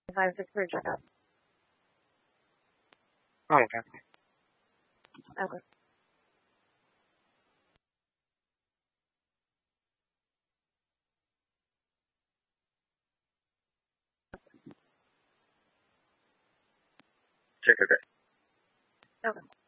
5-6 for a checkup. Oh, okay. Okay. Check it. Okay.